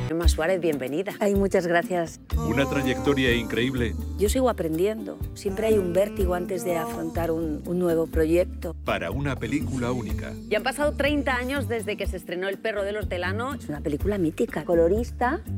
Emma Suárez, bienvenida. Ay, muchas gracias. Una trayectoria increíble. Yo sigo aprendiendo. Siempre hay un vértigo antes de afrontar un nuevo proyecto. Para una película única. Ya han pasado 30 años desde que se estrenó El perro del hortelano. Es una película mítica. Colorista,